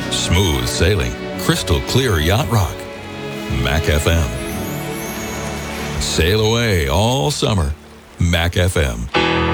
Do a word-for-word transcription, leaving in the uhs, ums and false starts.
Smooth sailing, crystal clear yacht rock. Mac F M. Sail away all summer. Mac F M.